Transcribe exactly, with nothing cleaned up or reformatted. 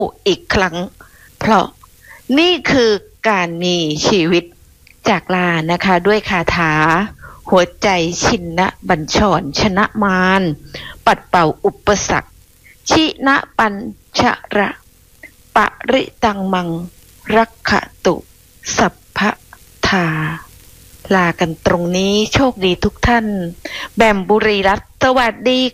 อีกครั้งเพราะนี่คือการมีชีวิตจากลานะคะด้วยคาถาหัวใจชินนะบัญชรชนะมารปัดเป่าอุปสรรคชินะปัญชระปริตังมังรักขตุสัพพทาลากันตรงนี้โชคดีทุกท่านแบมบุรีรัตน์สวัสดี